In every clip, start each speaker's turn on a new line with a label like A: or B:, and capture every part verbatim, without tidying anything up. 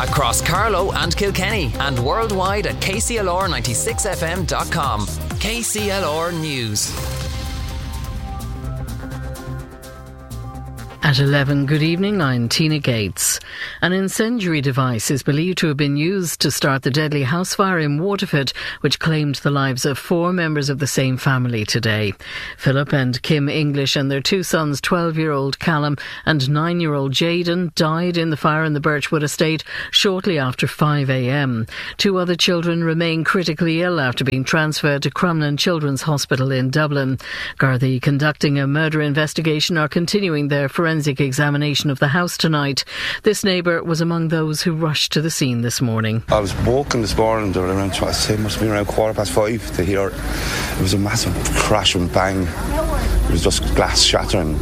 A: across Carlow and Kilkenny and worldwide at k c l r ninety-six f m dot com. K C L R News.
B: At eleven, good evening, I'm Tina Gates. An incendiary device is believed to have been used to start the deadly house fire in Waterford, which claimed the lives of four members of the same family today. Philip and Kim English and their two sons, twelve-year-old Callum and nine-year-old Jaden, died in the fire in the Birchwood estate shortly after five a m. Two other children remain critically ill after being transferred to Crumlin Children's Hospital in Dublin. Gardaí conducting a murder investigation are continuing their forensic Forensic examination of the house tonight. This neighbour was among those who rushed to the scene this morning.
C: I was woken this morning, there were around, I say, must have been around quarter past five to hear it was a massive crash and bang. It was just glass shattering.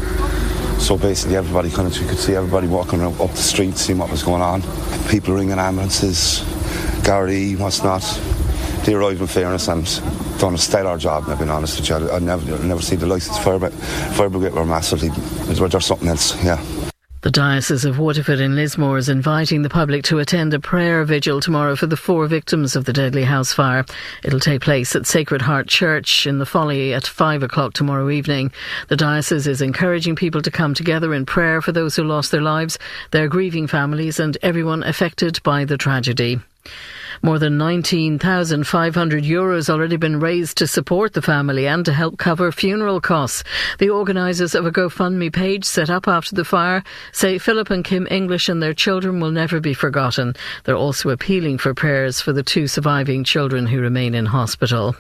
C: So basically everybody kind of, you could see everybody walking around up the street, seeing what was going on. People ringing ambulances, Gardaí, what's not. They arrived in fairness and done a stellar job, I've been honest with you. I've never, I've never seen the likes of the fire, fire brigade were massively, there's something else, yeah.
B: The Diocese of Waterford in Lismore is inviting the public to attend a prayer vigil tomorrow for the four victims of the deadly house fire. It'll take place at Sacred Heart Church in the Folly at five o'clock tomorrow evening. The Diocese is encouraging people to come together in prayer for those who lost their lives, their grieving families and everyone affected by the tragedy. More than nineteen thousand five hundred euros already been raised to support the family and to help cover funeral costs. The organisers of a GoFundMe page set up after the fire say Philip and Kim English and their children will never be forgotten. They're also appealing for prayers for the two surviving children who remain in hospital.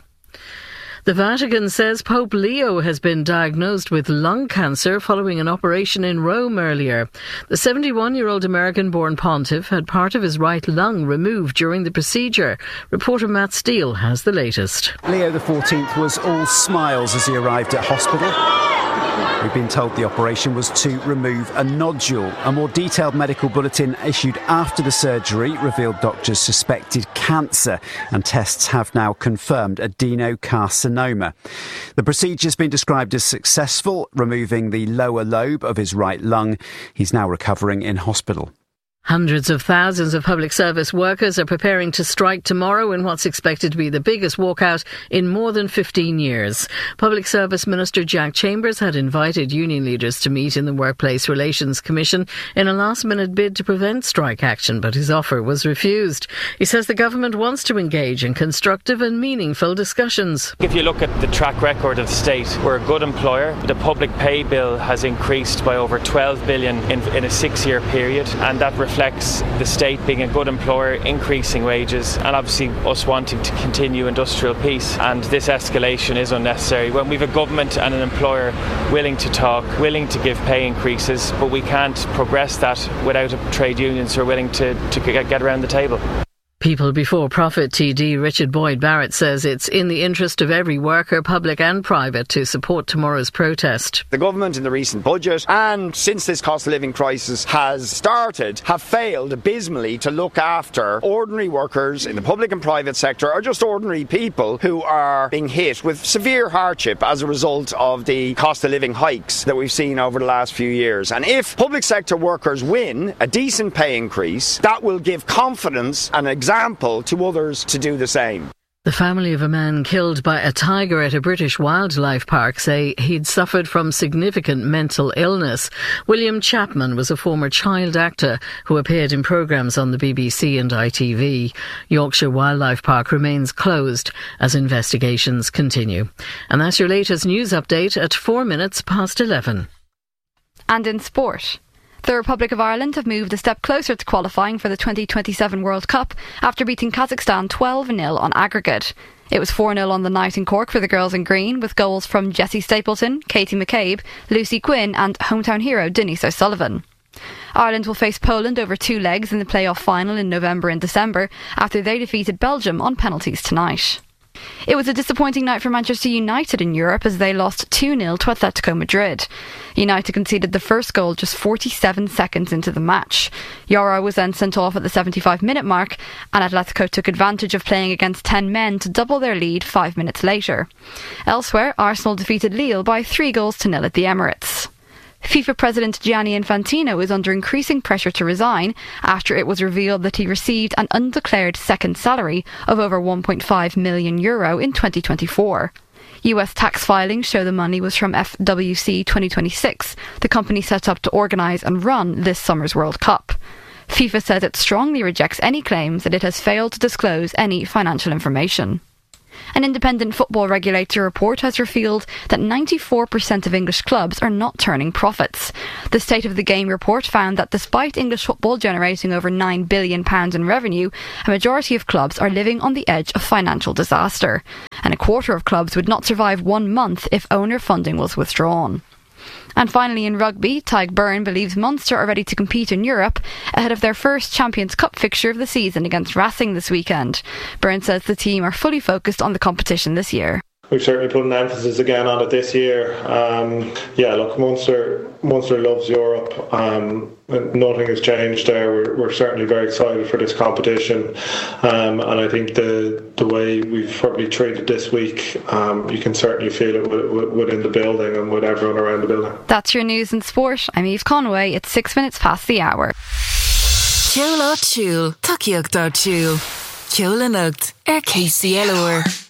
B: The Vatican says Pope Leo has been diagnosed with lung cancer following an operation in Rome earlier. The seventy-one-year-old American-born pontiff had part of his right lung removed during the procedure. Reporter Matt Steele has the latest.
D: Leo the fourteenth was all smiles as he arrived at hospital. We've been told the operation was to remove a nodule. A more detailed medical bulletin issued after the surgery revealed doctors suspected cancer, and tests have now confirmed adenocarcinoma. The procedure's been described as successful, removing the lower lobe of his right lung. He's now recovering in hospital.
B: Hundreds of thousands of public service workers are preparing to strike tomorrow in what's expected to be the biggest walkout in more than fifteen years. Public Service Minister Jack Chambers had invited union leaders to meet in the Workplace Relations Commission in a last-minute bid to prevent strike action, but his offer was refused. He says the government wants to engage in constructive and meaningful discussions.
E: If you look at the track record of the state, we're a good employer. The public pay bill has increased by over twelve billion in, in a six-year period, and that reflects the state being a good employer, increasing wages, and obviously us wanting to continue industrial peace. And this escalation is unnecessary. When we have a government and an employer willing to talk, willing to give pay increases, but we can't progress that without a trade unions who are willing to, to get around the table.
B: People Before Profit T D Richard Boyd Barrett says it's in the interest of every worker, public and private, to support tomorrow's protest.
F: The government in the recent budget and since this cost of living crisis has started have failed abysmally to look after ordinary workers in the public and private sector, or just ordinary people who are being hit with severe hardship as a result of the cost of living hikes that we've seen over the last few years. And if public sector workers win a decent pay increase, that will give confidence and example to others to do the same.
B: The family of a man killed by a tiger at a British wildlife park say he'd suffered from significant mental illness. William Chapman was a former child actor who appeared in programmes on the B B C and I T V. Yorkshire Wildlife Park remains closed as investigations continue. And that's your latest news update at four minutes past eleven.
G: And in sport, the Republic of Ireland have moved a step closer to qualifying for the twenty twenty-seven World Cup after beating Kazakhstan twelve nil on aggregate. It was four nil on the night in Cork for the girls in green, with goals from Jessie Stapleton, Katie McCabe, Lucy Quinn and hometown hero Denise O'Sullivan. Ireland will face Poland over two legs in the playoff final in November and December after they defeated Belgium on penalties tonight. It was a disappointing night for Manchester United in Europe as they lost two nil to Atletico Madrid. United conceded the first goal just forty-seven seconds into the match. Yara was then sent off at the seventy-five minute mark, and Atletico took advantage of playing against ten men to double their lead five minutes later. Elsewhere, Arsenal defeated Lille by three goals to nil at the Emirates. FIFA President Gianni Infantino is under increasing pressure to resign after it was revealed that he received an undeclared second salary of over one point five million euro in twenty twenty-four. U S tax filings show the money was from F W C twenty twenty-six, the company set up to organise and run this summer's World Cup. FIFA says it strongly rejects any claims that it has failed to disclose any financial information. An independent football regulator report has revealed that ninety-four percent of English clubs are not turning profits. The State of the Game report found that despite English football generating over nine billion pounds in revenue, a majority of clubs are living on the edge of financial disaster. And a quarter of clubs would not survive one month if owner funding was withdrawn. And finally, in rugby, Tadhg Beirne believes Munster are ready to compete in Europe ahead of their first Champions Cup fixture of the season against Racing this weekend. Beirne says the team are fully focused on the competition this year.
H: We've certainly put an emphasis again on it this year. Um, yeah, look, Munster, Munster loves Europe. Um, nothing has changed there. We're, we're certainly very excited for this competition. Um, and I think the the way we've probably treated this week, um, you can certainly feel it w- w- within the building and with everyone around the building.
G: That's your news and sport. I'm Eve Conway. It's six minutes past the hour.
I: Ceol Chiúil, Takiíocht Chiúil. Ceol Anocht, ar K C L R.